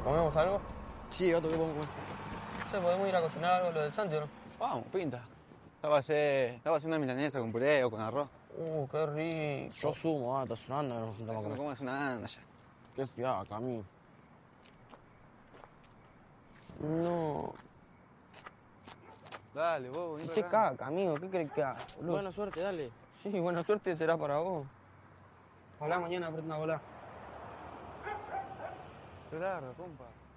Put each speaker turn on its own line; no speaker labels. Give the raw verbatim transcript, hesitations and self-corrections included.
¿Comemos algo?
Sí, gato, ¿qué podemos comer?
No sé, podemos ir a cocinar algo lo del Santi, ¿o no?
Vamos, pinta. Estaba a hacer, estaba haciendo una milanesa con puré o con arroz.
Uh, qué rico.
Yo sumo, gato, es una anda que nos juntamos a
Eso no
comer.
comas una anda ya.
Qué fiaca, a mí.
No.
Dale, vos, vení
Hice
para acá.
caca, amigo. ¿Qué crees que haga, boludo?
Buena suerte, dale.
Sí, buena suerte será para vos. Ojalá mañana aprenda a volar.
Qué largo, compa.